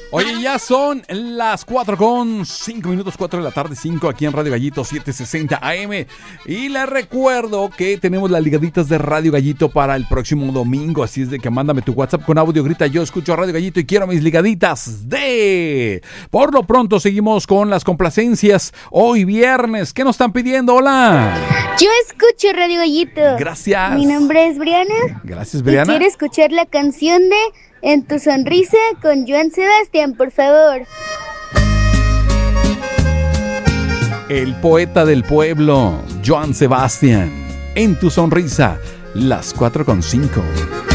Oye, ya son las 4:05, 4 de la tarde, 5 aquí en Radio Gallito 760 AM. Y les recuerdo que tenemos las ligaditas de Radio Gallito para el próximo domingo. Así es de que mándame tu WhatsApp con audio, grita yo escucho Radio Gallito y quiero mis ligaditas de... Por lo pronto seguimos con las complacencias. Hoy viernes, ¿qué nos están pidiendo? Hola. Yo escucho Radio Gallito. Gracias. Mi nombre es Briana. Gracias, Briana. Y quiero escuchar la canción de En tu sonrisa con Joan Sebastián, por favor. El poeta del pueblo, Joan Sebastián. En tu sonrisa, las 4:05.